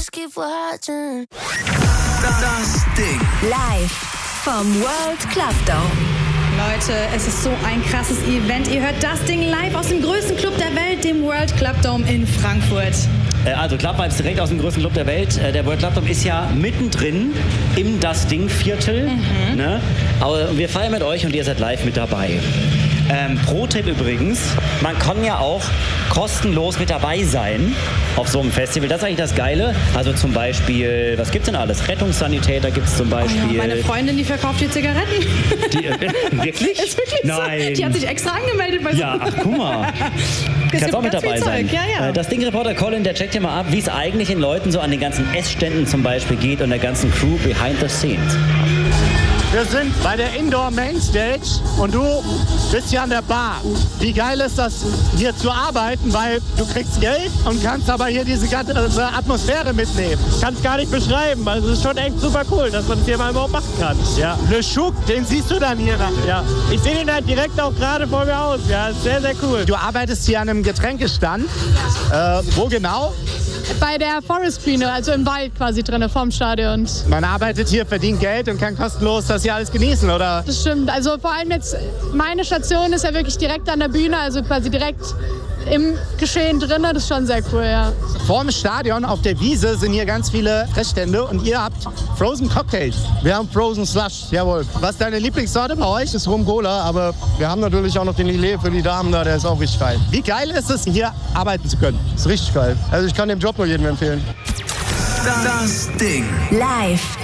just keep watching. Das Ding. Live vom World Club Dome. Leute, es ist so ein krasses Event. Ihr hört das Ding live aus dem größten Club der Welt, dem World Club Dome in Frankfurt. Also Club Vibes direkt aus dem größten Club der Welt. Der World Club Dome ist ja mittendrin im Das Ding-Viertel. Ne? Aber wir feiern mit euch und ihr seid live mit dabei. Pro-Tipp übrigens, man kann ja auch kostenlos mit dabei sein auf so einem Festival. Das ist eigentlich das Geile. Also zum Beispiel, was gibt's denn alles? Rettungssanitäter gibt's zum Beispiel. Oh ja, meine Freundin, die verkauft hier Zigaretten. Wirklich? Ist wirklich Nein. so. Die hat sich extra angemeldet bei so. Ja, ach guck mal. Kannst auch mit dabei sein. Ja. Das Ding-Reporter Colin, der checkt ja mal ab, wie es eigentlich den Leuten so an den ganzen Essständen zum Beispiel geht und der ganzen Crew behind the scenes. Wir sind bei der Indoor Mainstage und du bist hier an der Bar. Wie geil ist das, hier zu arbeiten, weil du kriegst Geld und kannst aber hier diese ganze Atmosphäre mitnehmen. Ich kann es gar nicht beschreiben, also es ist schon echt super cool, dass man das hier mal überhaupt machen kann. Ja. Le Chouk, den siehst du dann hier. Ja. Ich sehe den halt direkt auch gerade vor mir aus. Ja, ist sehr, sehr cool. Du arbeitest hier an einem Getränkestand. Wo genau? Bei der Forest-Bühne, also im Wald quasi drin, vorm Stadion. Man arbeitet hier, verdient Geld und kann kostenlos das hier alles genießen, oder? Das stimmt. Also vor allem jetzt, meine Station ist ja wirklich direkt an der Bühne, also quasi direkt im Geschehen drin. Das ist schon sehr cool, ja. Vorm Stadion auf der Wiese sind hier ganz viele Fressstände und ihr habt Frozen Cocktails. Wir haben Frozen Slush, jawohl. Was ist deine Lieblingssorte bei euch? Ist Rum Cola, aber wir haben natürlich auch noch den Lillet für die Damen da, der ist auch richtig geil. Wie geil ist es, hier arbeiten zu können? Ist richtig geil. Also ich kann den Job nur jedem empfehlen. Das Ding. Live